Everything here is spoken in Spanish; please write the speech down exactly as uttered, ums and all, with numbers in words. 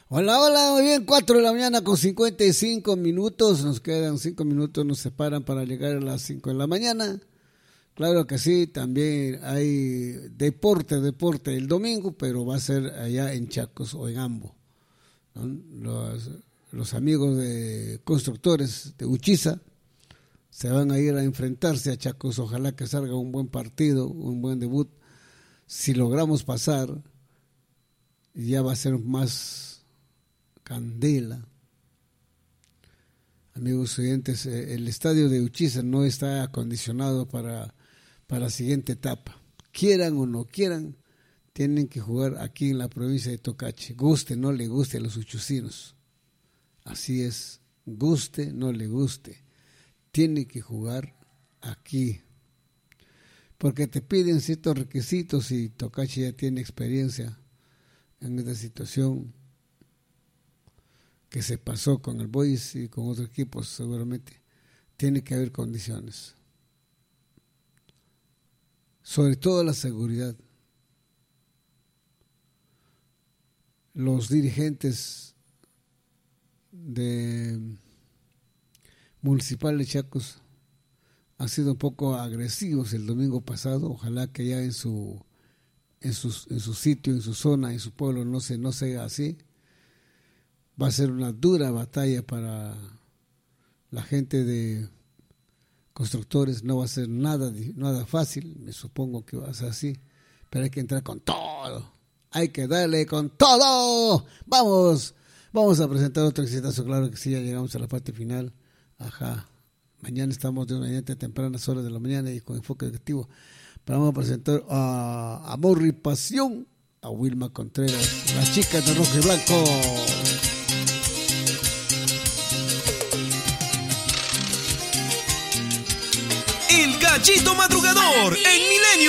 Hola, hola, muy bien, cuatro de la mañana con cincuenta y cinco minutos, nos quedan cinco minutos, nos separan para llegar a las cinco de la mañana. Claro que sí, también hay deporte, deporte el domingo, pero va a ser allá en Chacos o en Ambo, ¿no? Los, los amigos de constructores de Uchiza se van a ir a enfrentarse a Chacos, ojalá que salga un buen partido, un buen debut. Si logramos pasar, ya va a ser más candela. Amigos oyentes, el estadio de Uchiza no está acondicionado para, para la siguiente etapa. Quieran o no quieran, tienen que jugar aquí en la provincia de Tocache. Guste, no le guste a los uchucinos. Así es, guste, no le guste. Tiene que jugar aquí. Porque te piden ciertos requisitos y Tocache ya tiene experiencia en esta situación que se pasó con el Boys y con otros equipos. Seguramente tiene que haber condiciones, sobre todo la seguridad. Los dirigentes de Municipal de Chacos han sido un poco agresivos el domingo pasado. Ojalá que ya en su en su, en su sitio, en su zona, en su pueblo no se no sea así. Va a ser una dura batalla para la gente de constructores, no va a ser nada, nada fácil, me supongo que va a ser así, pero hay que entrar con todo, hay que darle con todo. Vamos, vamos a presentar otro exitazo, claro que sí, ya llegamos a la parte final. Ajá, mañana estamos de una mañana a tempranas horas de la mañana y con enfoque educativo. Pero vamos a presentar a Amor y Pasión, a Wilma Contreras, las chicas de rojo y blanco. El Gallito Madrugador en Milenio.